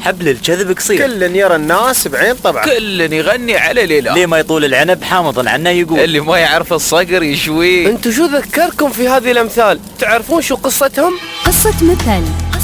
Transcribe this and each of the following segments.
حبل الجذب قصير، كل يرى الناس بعين طبعه، كل يغني على ليلة، ليه ما يطول العنب حامض عنه يقول، اللي ما يعرف الصقر يشوي. انتو شو ذكركم في هذه الأمثال؟ تعرفون شو قصتهم؟ قصة مثل.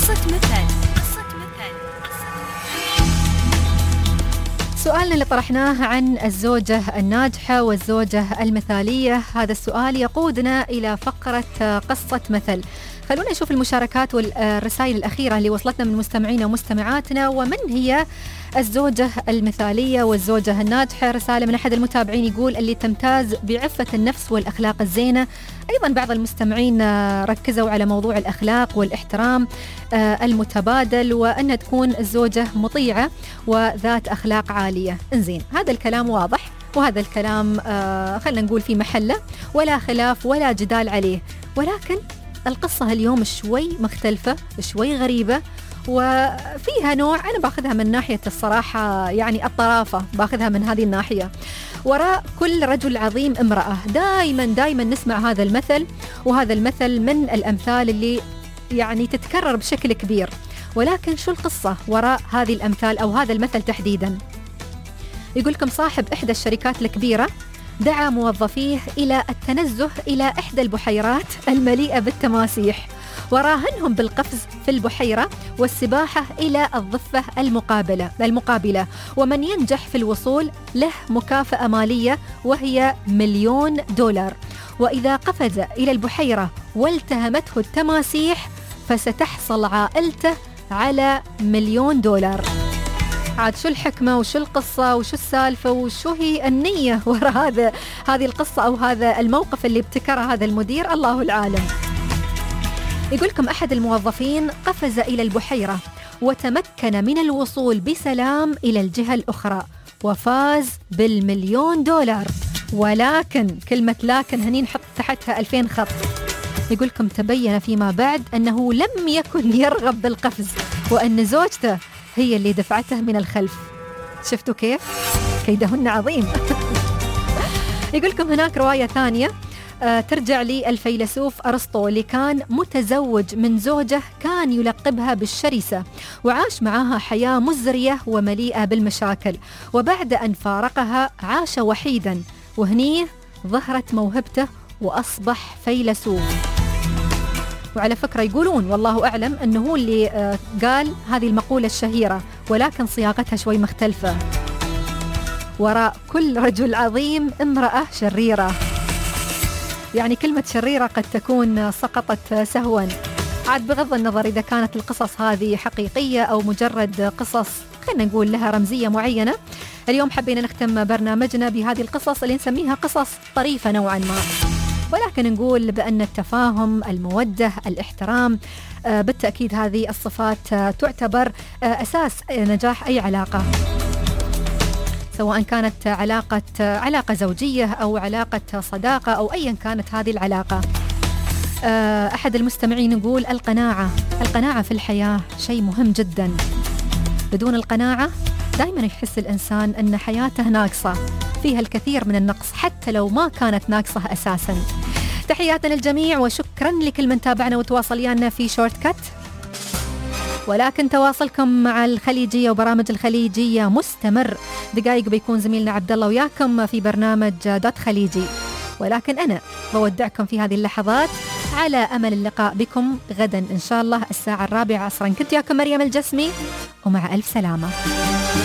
سؤالنا اللي طرحناه عن الزوجة الناجحة والزوجة المثالية، هذا السؤال يقودنا إلى فقرة قصة مثل. خلونا نشوف المشاركات والرسائل الأخيرة اللي وصلتنا من مستمعينا ومستمعاتنا. ومن هي الزوجة المثالية والزوجة الناجحة؟ رسالة من أحد المتابعين يقول اللي تمتاز بعفة النفس والأخلاق الزينة. أيضا بعض المستمعين ركزوا على موضوع الأخلاق والاحترام المتبادل، وأن تكون الزوجة مطيعة وذات أخلاق عالية. إنزين، هذا الكلام واضح، وهذا الكلام خلنا نقول في محله ولا خلاف ولا جدال عليه. ولكن القصة اليوم شوي مختلفة، شوي غريبة، وفيها نوع أنا باخذها من ناحية الصراحة، يعني الطرافة، باخذها من هذه الناحية. وراء كل رجل عظيم امرأة. دائما نسمع هذا المثل، وهذا المثل من الأمثال اللي يعني تتكرر بشكل كبير. ولكن شو القصة وراء هذه الأمثال أو هذا المثل تحديدا؟ يقولكم صاحب إحدى الشركات الكبيرة دعا موظفيه إلى التنزه إلى إحدى البحيرات المليئة بالتماسيح، وراهنهم بالقفز في البحيرة والسباحة إلى الضفة المقابلة، ومن ينجح في الوصول له مكافأة مالية وهي $1,000,000، وإذا قفز إلى البحيرة والتهمته التماسيح فستحصل عائلته على $1,000,000. عاد شو الحكمة وشو القصة وشو السالفة وشو هي النية وراء هذه القصة أو هذا الموقف اللي ابتكره هذا المدير؟ الله العالم. يقولكم أحد الموظفين قفز إلى البحيرة وتمكن من الوصول بسلام إلى الجهة الأخرى وفاز $1,000,000. ولكن كلمة لكن هني نحط تحتها 2000 خط. يقولكم تبين فيما بعد أنه لم يكن يرغب بالقفز، وأن زوجته هي اللي دفعته من الخلف. شفتوا كيف؟ كيدهن عظيم. يقولكم هناك رواية ثانية ترجع للفيلسوف أرسطو، اللي كان متزوج من زوجة كان يلقبها بالشرسة، وعاش معها حياة مزرية ومليئة بالمشاكل، وبعد أن فارقها عاش وحيدا، وهني ظهرت موهبته وأصبح فيلسوف. وعلى فكرة يقولون والله أعلم أنه هو اللي قال هذه المقولة الشهيرة، ولكن صياغتها شوي مختلفة. وراء كل رجل عظيم امرأة شريرة. يعني كلمة شريرة قد تكون سقطت سهوا، عاد بغض النظر إذا كانت القصص هذه حقيقية أو مجرد قصص خلينا نقول لها رمزية معينة. اليوم حبينا نختم برنامجنا بهذه القصص اللي نسميها قصص طريفة نوعا ما، ولكن نقول بأن التفاهم، المودة، الاحترام، بالتأكيد هذه الصفات تعتبر أساس نجاح أي علاقة، سواء كانت علاقة زوجية أو علاقة صداقة أو أيا كانت هذه العلاقة. أحد المستمعين يقول القناعة في الحياة شيء مهم جدا. بدون القناعة دائما يحس الإنسان أن حياته ناقصة، فيها الكثير من النقص حتى لو ما كانت ناقصة أساسا. تحياتنا للجميع وشكرا لكل من تابعنا وتواصل ويانا في شورت كات. ولكن تواصلكم مع الخليجية وبرامج الخليجية مستمر. دقائق بيكون زميلنا عبد الله وياكم في برنامج دوت خليجي، ولكن أنا بودعكم في هذه اللحظات على أمل اللقاء بكم غدا إن شاء الله الساعة 4 عصرا. كنت وياكم مريم الجسمي، ومع ألف سلامة.